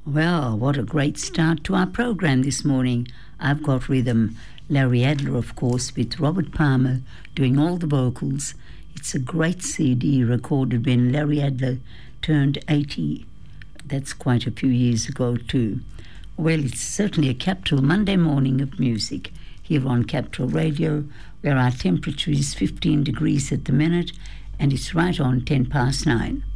Well, what a great start to our program this morning. I've got rhythm. Larry Adler, of course, with Robert Palmer doing all the vocals. It's a great CD recorded when Larry Adler turned 80. That's quite a few years ago too. Well, it's certainly a capital Monday morning of music here on Capital Radio, where our temperature is 15 degrees at the minute, and it's right on 9:10.